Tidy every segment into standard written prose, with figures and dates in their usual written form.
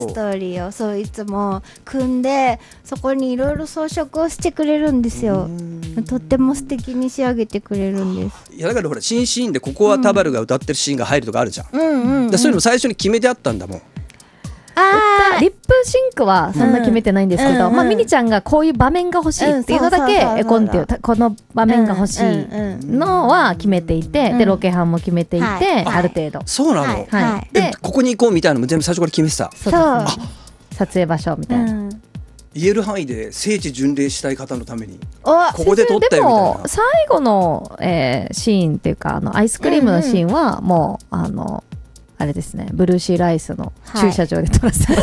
ストーリーをそういつも組んで、そこにいろいろ装飾をしてくれるんですよ。とっても素敵に仕上げてくれるんです。 いやだからほら新シーンでここはタバルが歌ってるシーンが入るとかあるじゃん、そういうの最初に決めてあったんだもん。 リップシンクはそんな決めてないんですけど、ミニちゃんがこういう場面が欲しいっていうのだけ絵コンっていうこの場面が欲しいのは決めていて、でロケハンも決めていて、ある程度そうなの、 でここに行こうみたいなのも全部最初から決めてた。 そうですね、撮影場所みたいな、 言える範囲で聖地巡礼したい方のためにここで撮ったよみたいな。 でも最後の、シーンっていうかアイスクリームのシーンはもうあれですね、ブルーシーライスの駐車場で撮らせて、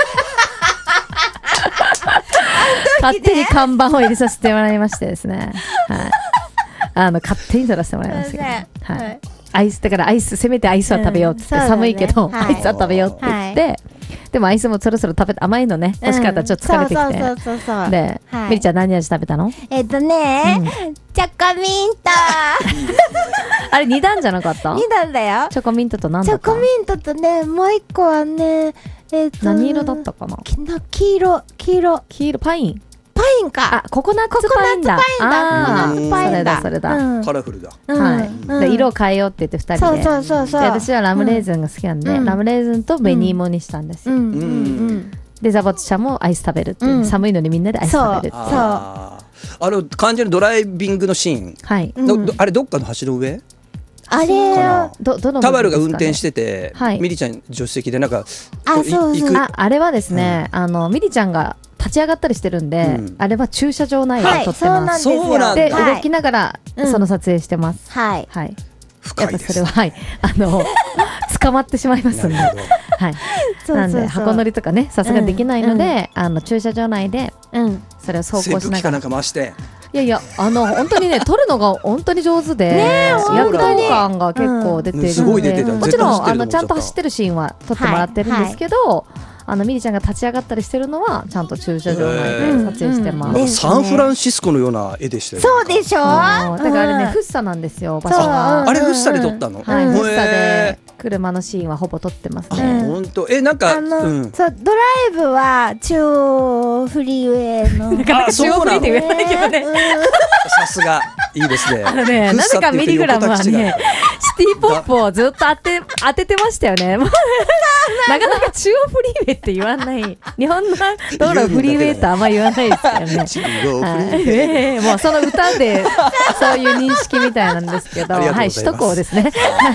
勝手に看板を入れさせてもらいましてですね、勝手に撮らせてもらいましたけど、アイスだからせめてアイスは食べようって言って、寒いけどアイスは食べようって言って、でもアイスもそろそろ食べて、甘いのね欲しかったらちょっと疲れてきて、でミリちゃん何味食べたの？ チョコミントあれ2段じゃなかった？ 2 段だよ。 チョコミントと何だった？ チョコミントとね、もう1個はね、 何色だったかな？ 黄色パインか。 ココナッツパインだ。それだ、 カラフルだ。 で色を変えようって言って2人で、で私はラムレーズンが好きなんで、ラムレーズンと紅芋にしたんですよ。でザボツちゃんもアイス食べるっていう、寒いのにみんなでアイス食べるっていう。 完全にドライビングのシーン、あれどっかの橋の上？ あれタバルが運転してて、ミリちゃん助手席でなんかあれはですね、ミリちゃんが立ち上がったりしてるんで、あれは駐車場内で撮ってます。 そうなんだ。 で動きながらその撮影してます。やっぱそれは捕まってしまいますんで、なんで箱乗りとかねさすがにできないので、駐車場内でそれを走行しながら、 なんか回して、 いや本当にね撮るのが本当に上手で、躍動感が結構出てるので、もちろんちゃんと走ってるシーンは撮ってもらってるんですけど、ミリちゃんが立ち上がったりしてるのはちゃんと駐車場内で撮影してます。 サンフランシスコのような絵でしたよね。 そうでしょ。だからあれね、フッサなんですよ、場所が。 あれフッサで撮ったの？ フッサで車のシーンはほぼ撮ってますね。 本当？なんかドライブは中央フリーウェイの中央フリーって言えないけどね。 さすがいいですね。 なぜかミリグラムはね、シティポップをずっと当ててましたよね。なかなか中央フリーウェイって言わない。日本の道路フリーウェイってあんま言わないですよね。もうその歌でそういう認識みたいなんですけど、首都高ですね。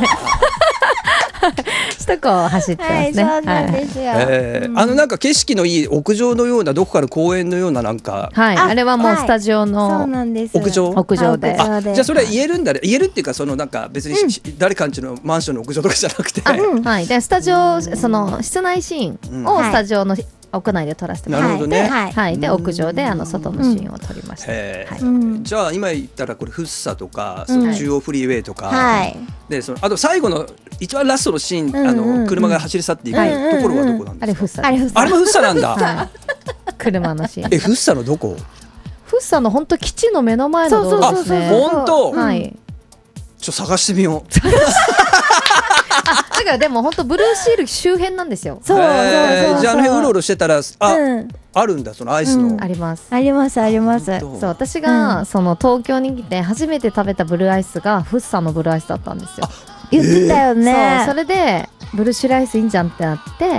首都高を走ってますね。 そうなんですよ。 なんか景色のいい屋上のような、どこかの公園のような、なんかあれはもうスタジオの屋上で、じゃあそれは言えるんだね。言えるっていうか、なんか別に誰かんちのマンションの屋上とかじゃなくて、 でスタジオ、その室内シーンをスタジオの屋内で撮らせてもらって、で屋上で外のシーンを撮りました。 じゃあ今言ったらこれフッサとか、その中央フリーウェイとかで、あと最後の一番ラストのシーン、車が走り去っていくところはどこなんですか？あれフッサ。あれもフッサなんだ。 車のシーン。 フッサのどこ？ フッサの本当基地の目の前の道路ですね。 本当。探してみよう。 だからでも本当ブルーシール周辺なんですよ。 じゃあうろうろしてたら、あるんだ、そのアイスの。 あります。 そう私がその東京に来て初めて食べたブルーアイスがフッサのブルーアイスだったんですよ。 言ってたよね。 それでブルーシールアイスいいんじゃんってなって、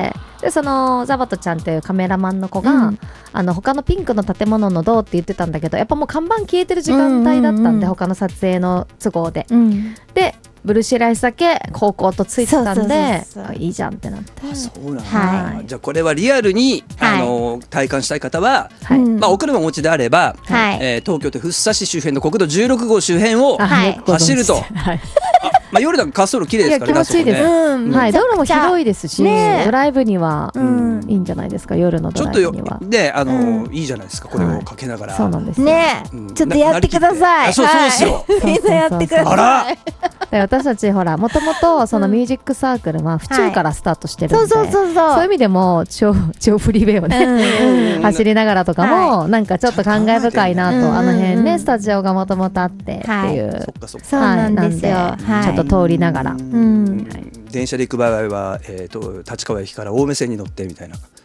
でそのザバトちゃんっていうカメラマンの子が、他のピンクの建物のどうって言ってたんだけど、やっぱもう看板消えてる時間帯だったんで、他の撮影の都合で、でブルーシーライスだけ高校とついてたんで、いいじゃんってなって。 そうなんだ。じゃあこれはリアルに体感したい方は、お車お持ちであれば、東京都福生市周辺の国道16号周辺を走ると、夜だと滑走路綺麗ですからね。 気持ちいいです。道路も広いですし、ドライブにはいいんじゃないですか。夜のドライブにはで、いいじゃないですか。これをかけながら。 そうなんですね。ちょっとやってください。 そうですよ。 みんなやってください。 私たちほらもともとそのミュージックサークルは府中からスタートしてるんで、そういう意味でも超フリーウェイをね走りながらとかもなんかちょっと感慨深いなと、あの辺ねスタジオがもともとあってっていう、 そうなんですよ。 ちょっと通りながら。 電車で行く場合は、立川駅から青梅線に乗ってみたいな。